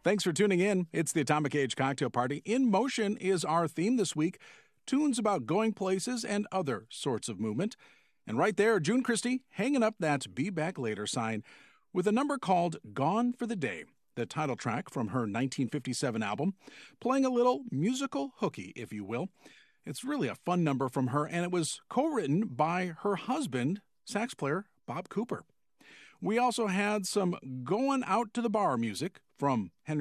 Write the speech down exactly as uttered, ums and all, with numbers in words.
Thanks for tuning in. It's the Atomic Age Cocktail Party. In Motion is our theme this week. Tunes about going places and other sorts of movement. And right there, June Christie hanging up that Be Back Later sign with a number called Gone for the Day, the title track from her nineteen fifty-seven album, playing a little musical hooky, if you will. It's really a fun number from her, and it was co-written by her husband, sax player Bob Cooper. We also had some Going Out to the Bar music from Henry